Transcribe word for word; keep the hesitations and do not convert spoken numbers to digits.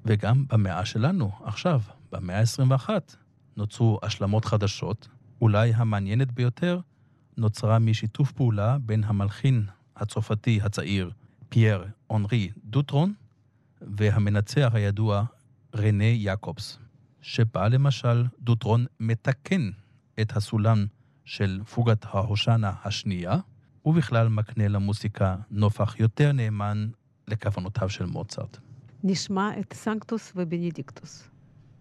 וגם במאה שלנו, עכשיו, במאה ה-עשרים ואחת, נוצרו השלמות חדשות. אולי המעניינת ביותר נוצרה משיתוף פעולה בין המלחין הצרפתי הצעיר פייר אנרי דוטרון והמנצח הידוע רנה יעקובס, שבה למשל דוטרון מתקן את הסולם של פוגת ההושענא השנייה, ובכלל מקנה למוסיקה נופח יותר נאמן לכוונותיו של מוצרט. נשמע את סנקטוס ובנדיקטוס.